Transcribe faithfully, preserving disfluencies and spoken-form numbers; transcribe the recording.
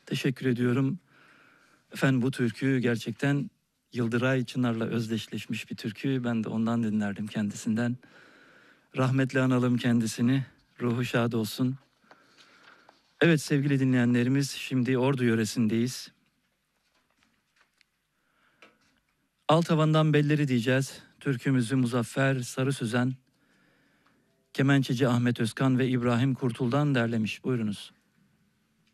Teşekkür ediyorum. Efendim bu türkü gerçekten Yıldıray Çınar'la özdeşleşmiş bir türkü. Ben de ondan dinlerdim kendisinden. Rahmetle analım kendisini. Ruhu şad olsun. Evet sevgili dinleyenlerimiz, şimdi Ordu yöresindeyiz. Altavan'dan belleri diyeceğiz. Türkümüzü Muzaffer Sarı Süzen, kemençeci Ahmet Özkan ve İbrahim Kurtul'dan derlemiş. Buyurunuz.